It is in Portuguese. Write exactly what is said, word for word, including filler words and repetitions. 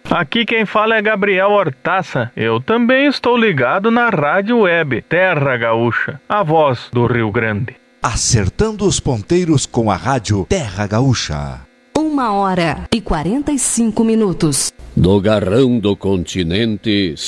Aqui quem fala é Gabriel Hortaça. Eu também estou ligado na Rádio Web Terra Gaúcha, a voz do Rio Grande. Acertando os ponteiros com a Rádio Terra Gaúcha. Uma hora e quarenta e cinco minutos. Do Garrão do Continente,